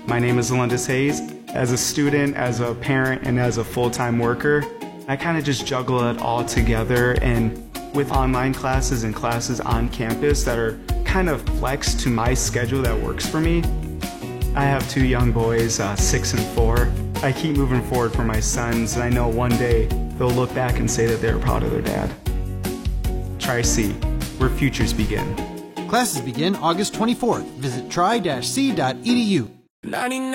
My name is Alundis Hayes. As a student, as a parent, and as a full-time worker, I kind of just juggle it all together, and with online classes and classes on campus that are kind of flexed to my schedule that works for me. I have two young boys, 6 and 4. I keep moving forward for my sons, and I know one day they'll look back and say that they're proud of their dad. Tri-C, where futures begin. Classes begin August 24th. Visit tri-c.edu. 99